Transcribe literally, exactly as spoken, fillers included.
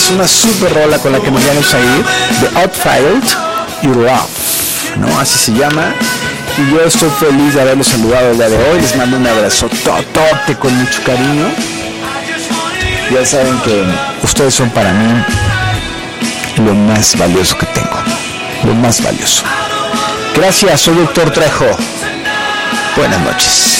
Es una super rola con la que nos vamos a ir, The Outfield Your Love, ¿no? Así se llama. Y yo estoy feliz de haberlos saludado el día de hoy. Les mando un abrazo totote con mucho cariño. Ya saben que ustedes son para mí lo más valioso que tengo, lo más valioso. Gracias, soy Doctor Trejo. Buenas noches.